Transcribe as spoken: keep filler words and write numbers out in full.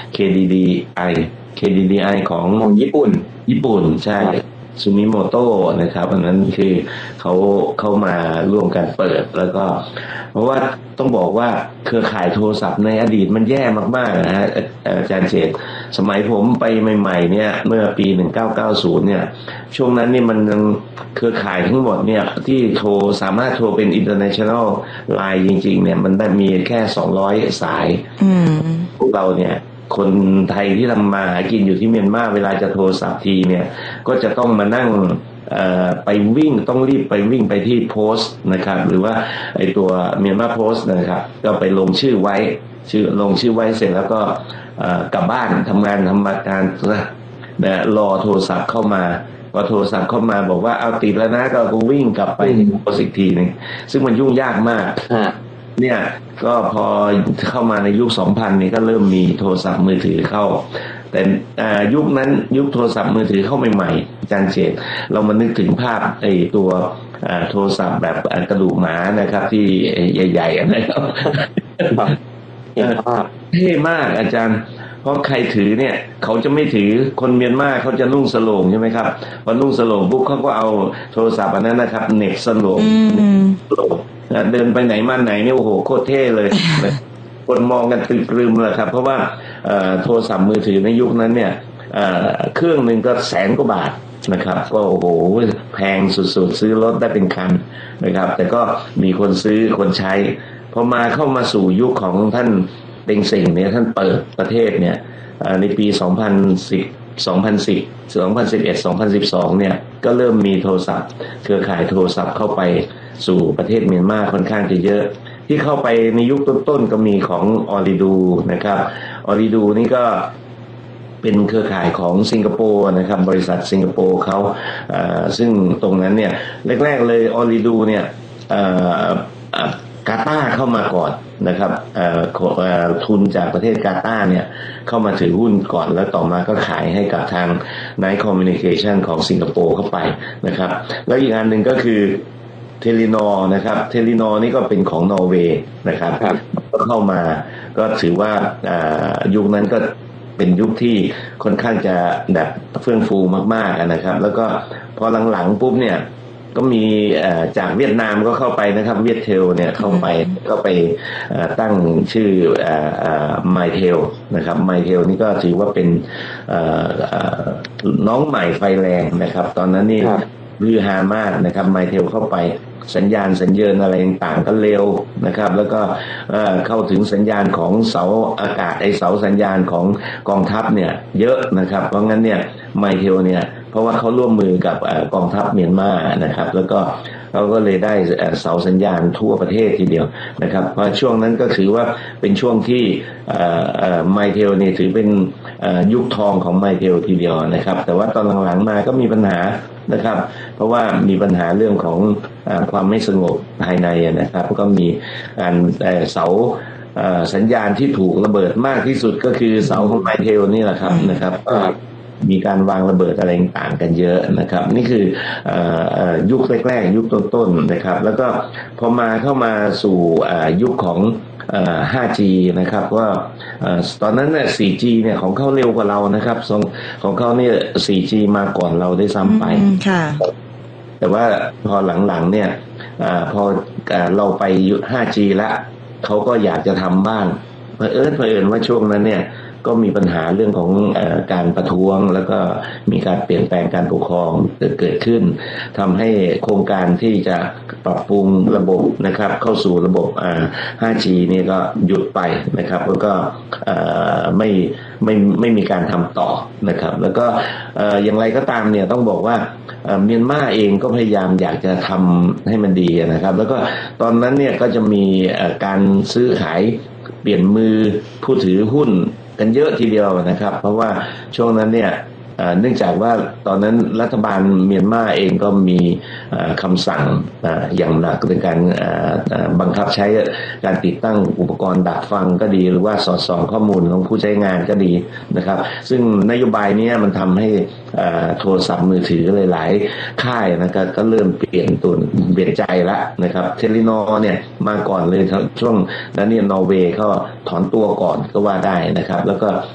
เค ดี ดี ไอ เค ดี ดี ไอ ของของญี่ปุ่นญี่ปุ่นใช่ซูมิโมโตะนะครับอันนั้นคือเขาเข้ามาร่วมกันเปิดแล้วก็เพราะว่าต้องบอกว่าเครือข่ายโทรศัพท์ในอดีตมันแย่มากๆนะฮะอาจารย์เศษสมัยผมไปใหม่ๆเนี่ยเมื่อปีหนึ่งเก้าเก้าศูนย์เนี่ยช่วงนั้นนี่มันยังเครือข่ายทั้งหมดเนี่ยที่โทรสามารถโทรเป็น international line จริงๆเนี่ยมันได้มีแค่สองร้อยสายพวกเราเนี่ยคนไทยที่ทำมาหากินอยู่ที่เมียนมาเวลาจะโทรศัพท์ทีเนี่ยก็จะต้องมานั่งไปวิ่งต้องรีบไปวิ่งไปที่โพสต์นะครับหรือว่าไอตัวเมียนมาโพสต์นะครับก็ไปลงชื่อไว้ชื่อลงชื่อไว้เสร็จแล้วก็กลับบ้านทำงานทำการนะรอโทรศัพท์เข้ามาพอโทรศัพท์เข้ามาบอกว่าเอาติดแล้วนะก็วิ่งกลับไปโพสต์อีกทีนึงซึ่งมันยุ่งยากมากเนี่ยก็พอเข้ามาในยุค สองพัน นี่ก็เริ่มมีโทรศัพท์มือถือเข้าแต่ยุคนั้นยุคโทรศัพท์มือถือเข้าใหม่ๆอาจารย์เฉดเรามานึกถึงภาพไอ้ตัวโทรศัพท์แบบกระดูกหมานะครับที่ใหญ่ๆนะครับเท่มากอาจารย์เพราะใครถือเนี่ยเขาจะไม่ถือคนเมียนมาเขาจะนุ่งสโลงใช่ไหมครับพอนุ่งสโลงปุ๊บเขาก็เอาโทรศัพท์อันนั้นนะครับเหน็บสโลงเดินไปไหนมาไหนเนี่ยโอ้โหโคตรเท่เลยคนมองกันตึกรึมเลยครับเพราะว่าโทรศัพท์มือถือในยุคนั้นเนี่ยเครื่องหนึ่งก็แสนกว่าบาทนะครับก็โอ้โหแพงสุดๆซื้อรถได้เป็นคันนะครับแต่ก็มีคนซื้อคนใช้พอมาเข้ามาสู่ยุคของท่านเต็งเซ็งเนี่ยท่านเปิดประเทศเนี่ยในปีสองพันสิบ สองพันสิบ สองพันสิบเอ็ด สองพันสิบสองเนี่ยก็เริ่มมีโทรศัพท์เครือข่ายโทรศัพท์เข้าไปสู่ประเทศเมียนมาค่อนข้างจะเยอะที่เข้าไปในยุคต้นๆก็มีของออริดูนะครับออริดูนี่ก็เป็นเครือข่ายของสิงคโปร์นะครับบริษัทสิงคโปร์เขาซึ่งตรงนั้นเนี่ยแรกๆเลยออริดูเนี่ยกาตาร์เข้ามาก่อนนะครับทุนจากประเทศกาตาร์เนี่ยเข้ามาถือหุ้นก่อนแล้วต่อมาก็ขายให้กับทาง Night Communication ของสิงคโปร์เข้าไปนะครับแล้วอีกอันหนึ่งก็คือเทลินอร์นะครับเทลินอร์นี่ก็เป็นของนอร์เวย์นะครับก็เข้ามาก็ถือว่ายุคนั้นก็เป็นยุคที่ค่อนข้างจะแบบเฟื่องฟูมากๆนะครับแล้วก็พอหลังๆปุ๊บเนี่ยก็มีจากเวียดนามก็เข้าไปนะครับเวียดเทลเนี่ยเข้าไปก็ไปตั้งชื่อไมเทลนะครับไมเทลนี่ก็ถือว่าเป็นน้องใหม่ไฟแรงนะครับตอนนั้นนี่ฮือฮามากนะครับไมเทลเข้าไปสัญญาณสัญญาณอะไรต่างๆก็เร็วนะครับแล้วก็เข้าถึงสัญญาณของเสาอากาศไอเสาสัญญาณของกองทัพเนี่ยเยอะนะครับเพราะงั้นเนี่ยไมเทลเนี่ยเพราะว่าเขาร่วมมือกับกองทัพเมียนมานะครับแล้วก็เขาก็เลยได้เสาสัญญาณทั่วประเทศทีเดียวนะครับเพราะช่วงนั้นก็ถือว่าเป็นช่วงที่ไมเทลเนี่ยถือเป็นยุคทองของไมเทลทีเดียวนะครับแต่ว่าตอนหลังๆมาก็มีปัญหานะครับเพราะว่ามีปัญหาเรื่องของความไม่สงบภายในนะครับก็มีการเสาสัญญาณที่ถูกระเบิดมากที่สุดก็คือเสาของไมเทลนี่แหละครับนะครับมีการวางระเบิดอะไรต่างกันเยอะนะครับนี่คือยุคแรกๆยุคต้นๆนะครับแล้วก็พอมาเข้ามาสู่ยุคของ ห้าจี นะครับว่าตอนนั้นเนี่ย โฟร์จี เนี่ยของเขาเร็วกว่าเรานะครับของเขาเนี่ย โฟร์จี มาก่อนเราได้ซ้ำไปแต่ว่าพอหลังๆเนี่ยพอเราไป ห้าจี แล้วเขาก็อยากจะทำบ้างเผอิญเผอิญว่าช่วงนั้นเนี่ยก็มีปัญหาเรื่องของเอ่อการประท้วงแล้วก็มีการเปลี่ยนแปลงการปกครองเกิดขึ้นทำให้โครงการที่จะปรับปรุงระบบนะครับเข้าสู่ระบบอ่า ห้าจี นี่ก็หยุดไปนะครับแล้วก็เอ่อไม่ไม่ไม่มีการทำต่อนะครับแล้วก็เอ่ออย่างไรก็ตามเนี่ยต้องบอกว่าเมียนมาเองก็พยายามอยากจะทำให้มันดีนะครับแล้วก็ตอนนั้นเนี่ยก็จะมีการซื้อขายเปลี่ยนมือผู้ถือหุ้นกันเยอะทีเดียวนะครับเพราะว่าช่วงนั้นเนี่ยเนื่องจากว่าตอนนั้นรัฐบาลเมียนมาเองก็มีคำสั่งอย่างหนักในการบังคับใช้การติดตั้งอุปกรณ์ดักฟังก็ดีหรือว่าสอดส่องข้อมูลของผู้ใช้งานก็ดีนะครับซึ่งนโยบายนี้มันทำให้โทรศัพท์มือถือหลายๆค่ายนะครับก็เริ่มเปลี่ยนตัวเปลี่ยนใจละนะครับเทลินอร์เนี่ยมาก่อนเลยช่วงนั้นเนี่ยนอร์เวย์ก็ถอนตัวก่อนก็ว่าได้นะครับแล้วก็